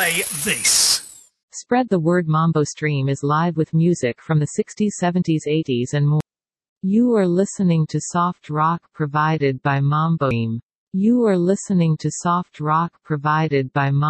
play this. Spread the word. Mambo Stream is live with music from the 60s, 70s, 80s and more. You are listening to soft rock provided by Mambo Stream. You are listening to soft rock provided by Mambo